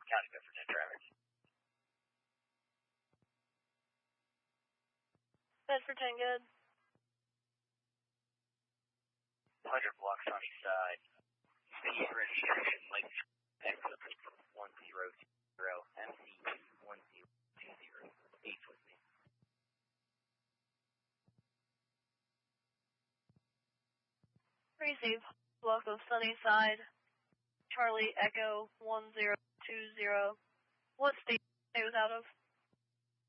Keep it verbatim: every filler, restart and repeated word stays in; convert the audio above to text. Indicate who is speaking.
Speaker 1: County good for ten traffic.
Speaker 2: Bedford ten good.
Speaker 1: one hundred block sunny side. Speed registration like exit one zero zero M C one zero two zero eight with me.
Speaker 2: Receive. Block of Sunnyside. Charlie Echo one zero two zero. What state it was out of?